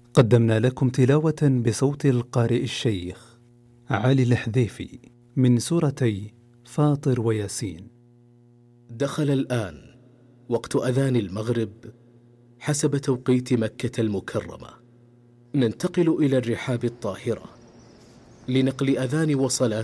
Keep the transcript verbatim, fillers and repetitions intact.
قدمنا لكم تلاوة بصوت القارئ الشيخ علي الحذيفي من سورتي فاطر وياسين. دخل الآن وقت أذان المغرب حسب توقيت مكة المكرمة. ننتقل إلى الرحاب الطاهرة لنقل أذان وصلاة